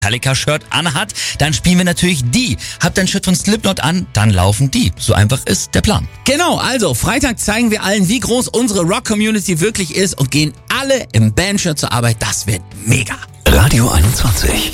Metallica-Shirt anhat, dann spielen wir natürlich die. Habt ein Shirt von Slipknot an, dann laufen die. So einfach ist der Plan. Genau, also Freitag zeigen wir allen, wie groß unsere Rock-Community wirklich ist und gehen alle im Bandshirt zur Arbeit. Das wird mega. Radio 21.